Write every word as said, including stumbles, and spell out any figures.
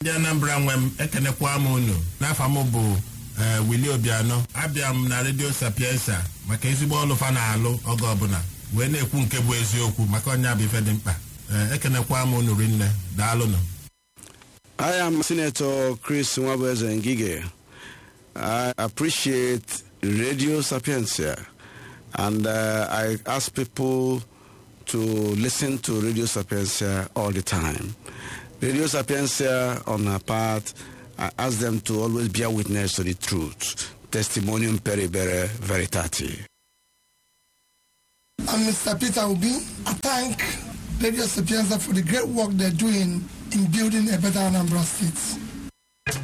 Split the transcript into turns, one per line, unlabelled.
Ndị Anambra nwe m ekenekwa m unu n'afọ m bụ Willie Obiano abịa m na Radio Sapienza maka ezigbo ọlụ fa na-alụ oge ọbụla wee na-ekwu nke bụ eziokwu maka onye abụ ife dị mkpa. Ekenekwa m unu rinne daalụnụ.
I am Senator Chris Nwabueze Ngige. I appreciate Radio Sapienza and uh, I ask people to listen to Radio Sapienza all the time. Radio Sapienza, on our part, I ask them to always bear witness to the truth. Testimonium peribere veritati.
I'm Mister Peter Obi. I thank Radio Sapienza for the great work they're doing in building a better Anambra State.